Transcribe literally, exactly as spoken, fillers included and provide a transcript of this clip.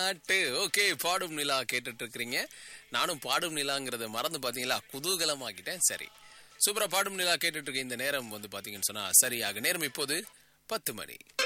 தாலாட்டு. ஓகே, பாடும் நிலா கேட்டுட்டு இருக்கிறீங்க. நானும் பாடும் நிலாங்கிறத மறந்து பாத்தீங்களா, குதூகலமாக்கிட்டேன். சரி, சூப்பரா பாடும் நிலா கேட்டுட்டு இருக்க இந்த நேரம் வந்து பாத்தீங்கன்னு சொன்னா சரியாக நேரம் இப்போது பத்து மணி.